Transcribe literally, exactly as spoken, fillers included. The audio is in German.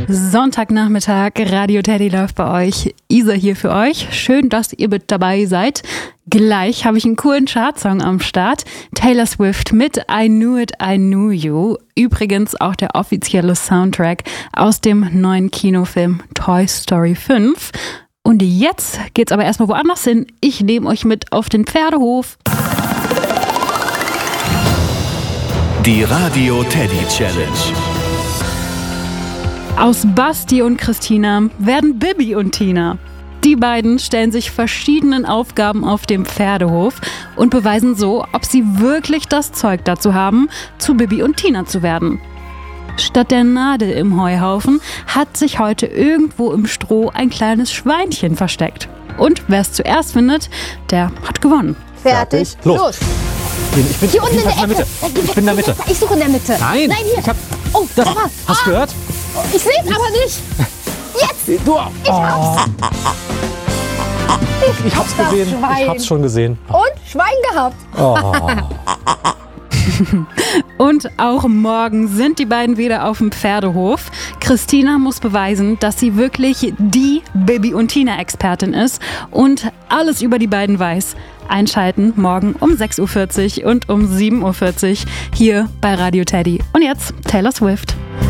Sonntagnachmittag, Radio Teddy läuft bei euch. Isa hier für euch. Schön, dass ihr mit dabei seid. Gleich habe ich einen coolen Chartsong am Start. Taylor Swift mit I Knew It, I Knew You. Übrigens auch der offizielle Soundtrack aus dem neuen Kinofilm Toy Story fünf. Und jetzt geht's aber erstmal woanders hin. Ich nehme euch mit auf den Pferdehof. Die Radio Teddy Challenge. Aus Basti und Christina werden Bibi und Tina. Die beiden stellen sich verschiedenen Aufgaben auf dem Pferdehof und beweisen so, ob sie wirklich das Zeug dazu haben, zu Bibi und Tina zu werden. Statt der Nadel im Heuhaufen hat sich heute irgendwo im Stroh ein kleines Schweinchen versteckt. Und wer es zuerst findet, der hat gewonnen. Fertig, los! los. Ich bin hier unten in der Ecke. Mitte. Ich bin in der Mitte. Ich suche in der Mitte. Nein, Nein, hier. Ich hab, oh, das, da war's. Hast du ah. gehört? Ich sehe es aber nicht. Jetzt! Du, ich hab's. Ich, ich hab's hab gesehen. Schwein. Ich hab's schon gesehen. Und Schwein gehabt. Oh. Und auch morgen sind die beiden wieder auf dem Pferdehof. Christina muss beweisen, dass sie wirklich die Bibi und Tina-Expertin ist und alles über die beiden weiß. Einschalten morgen um sechs Uhr vierzig und um sieben Uhr vierzig hier bei Radio Teddy. Und jetzt Taylor Swift.